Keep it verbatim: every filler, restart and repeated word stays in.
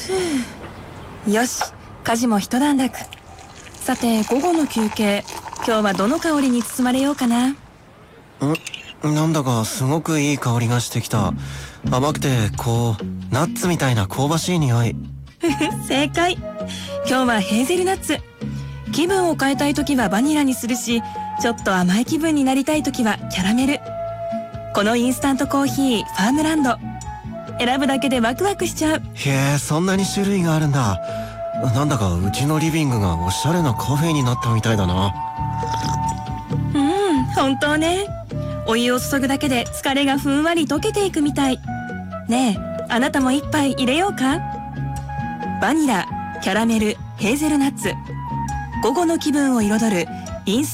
よし、家事も一段落。さて、午後の休憩、今日はどの香りに包まれようかな。 んなんだかすごくいい香りがしてきた。甘くてこうナッツみたいな香ばしい匂い。 正解。今日はヘーゼルナッツ。気分を変えたい時はバニラにするし、ちょっと甘い気分になりたい時はキャラメル。このインスタントコーヒーファームランド、選ぶだけでワクワクしちゃう。 へえ、そんなに種類があるんだ。なんだかうちのリビングがおしゃれなカフェになったみたいだな。 うん、本当ね。お湯を注ぐだけで疲れがふんわり溶けていくみたい。ねえ、あなたも一杯入れようか。バニラ、キャラメル、ヘーゼルナッツ。午後の気分を彩るインス